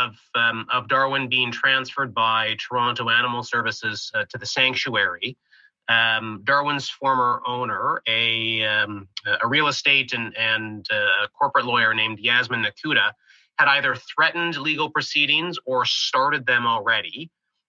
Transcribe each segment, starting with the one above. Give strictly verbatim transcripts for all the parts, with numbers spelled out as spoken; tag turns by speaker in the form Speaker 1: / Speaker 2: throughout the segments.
Speaker 1: of um, of Darwin being transferred by Toronto Animal Services uh, to the sanctuary, um, Darwin's former owner, a um, a real estate and and uh, corporate lawyer named Yasmin Nakuda, had either threatened legal proceedings or started them already.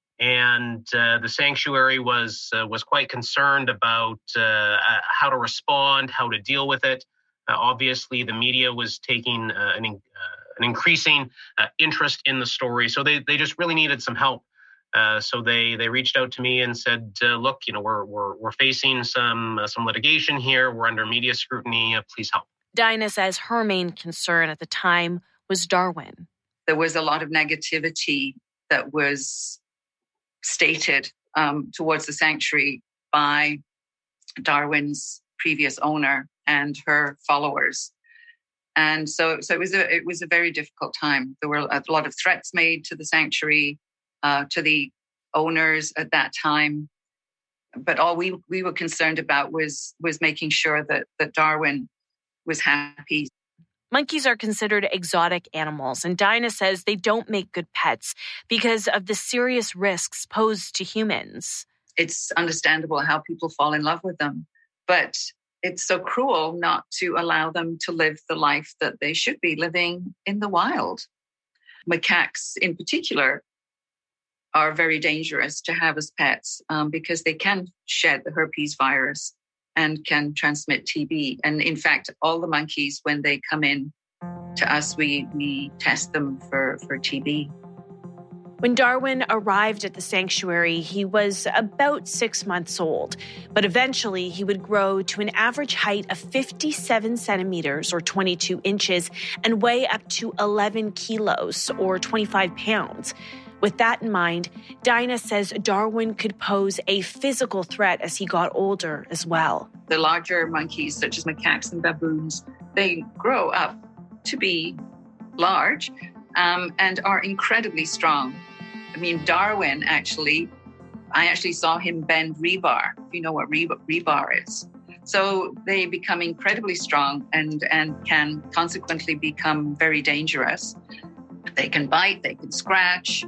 Speaker 1: And uh, the sanctuary was uh, was quite concerned about uh, how to respond, how to deal with it. Uh, obviously, the media was taking uh, an, uh, an increasing uh, interest in the story, so they they just really needed some help. Uh, so they they reached out to me and said, uh, "Look, you know, we're we're we're facing some uh, some litigation here. We're under media scrutiny. Uh, please help."
Speaker 2: Dinah says her main concern at the time was Darwin.
Speaker 3: There was a lot of negativity that was stated um, towards the sanctuary by Darwin's previous owner and her followers, and so so it was a it was a very difficult time. There were a lot of threats made to the sanctuary, uh, to the owners at that time, but all we we were concerned about was was making sure that that Darwin was happy.
Speaker 2: Monkeys are considered exotic animals, and Dinah says they don't make good pets because of the serious risks posed to humans.
Speaker 3: It's understandable how people fall in love with them, but it's so cruel not to allow them to live the life that they should be living in the wild. Macaques, in particular, are very dangerous to have as pets um, because they can shed the herpes virus and can transmit T B. And in fact, all the monkeys, when they come in to us, we, we test them for, for T B.
Speaker 2: When Darwin arrived at the sanctuary, he was about six months old, but eventually he would grow to an average height of fifty-seven centimeters or twenty-two inches and weigh up to eleven kilos or twenty-five pounds. With that in mind, Dinah says Darwin could pose a physical threat as he got older as well.
Speaker 3: The larger monkeys, such as macaques and baboons, they grow up to be large um, and are incredibly strong. I mean, Darwin actually, I actually saw him bend rebar, if you know what rebar is. So they become incredibly strong and, and can consequently become very dangerous. They can bite, they can scratch.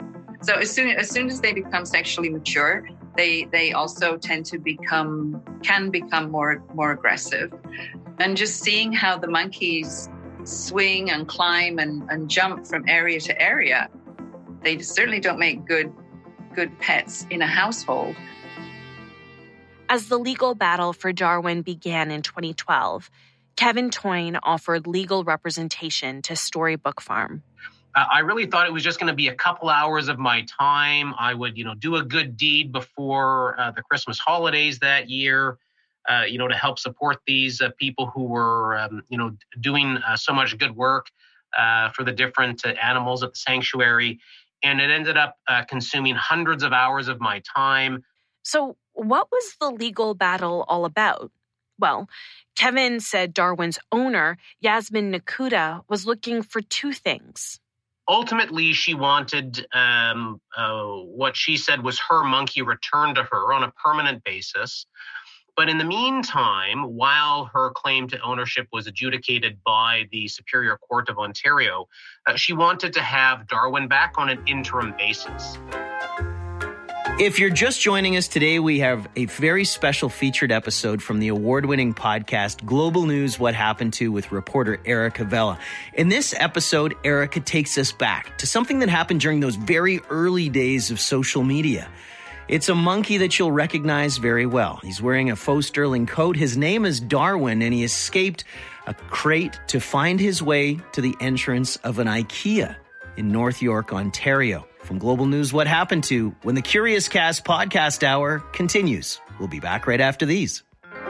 Speaker 3: So as soon as soon as they become sexually mature, they they also tend to become can become more more aggressive. And just seeing how the monkeys swing and climb and, and jump from area to area, they certainly don't make good good pets in a household.
Speaker 2: As the legal battle for Darwin began in twenty twelve, Kevin Toyne offered legal representation to Storybook Farm.
Speaker 1: Uh, I really thought it was just going to be a couple hours of my time. I would, you know, do a good deed before uh, the Christmas holidays that year, uh, you know, to help support these uh, people who were, um, you know, doing uh, so much good work uh, for the different uh, animals at the sanctuary. And it ended up uh, consuming hundreds of hours of my time.
Speaker 2: So what was the legal battle all about? Well, Kevin said Darwin's owner, Yasmin Nakuda, was looking for two things.
Speaker 1: Ultimately, she wanted um, uh, what she said was her monkey returned to her on a permanent basis. But in the meantime, while her claim to ownership was adjudicated by the Superior Court of Ontario, uh, she wanted to have Darwin back on an interim basis.
Speaker 4: If you're just joining us today, we have a very special featured episode from the award-winning podcast Global News What Happened To with reporter Erica Vela. In this episode, Erica takes us back to something that happened during those very early days of social media. It's a monkey that you'll recognize very well. He's wearing a faux sterling coat. His name is Darwin, and he escaped a crate to find his way to the entrance of an IKEA in North York, Ontario. From Global News What Happened To when the Curious Cast podcast hour continues. We'll be back right after these.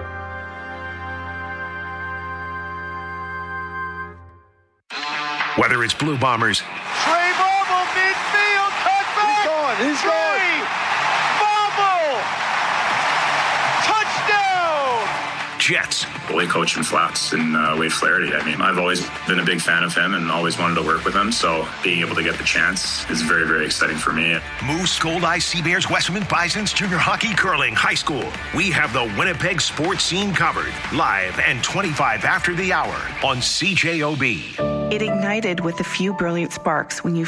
Speaker 5: Whether it's Blue Bombers.
Speaker 6: Trey Bobble, midfield, cutback.
Speaker 7: He's gone. He's
Speaker 6: Trey
Speaker 7: gone.
Speaker 6: Bobble. Touchdown.
Speaker 5: Jets.
Speaker 8: Boy coaching Flats and uh, Wade Flaherty. I mean, I've always been a big fan of him and always wanted to work with him. So being able to get the chance is very, very exciting for me.
Speaker 5: Moose, Gold-Eye, Sea Bears, Westman Bisons, junior hockey, curling, high school. We have the Winnipeg sports scene covered. Live and twenty-five after the hour on C J O B.
Speaker 9: It ignited with a few brilliant sparks when you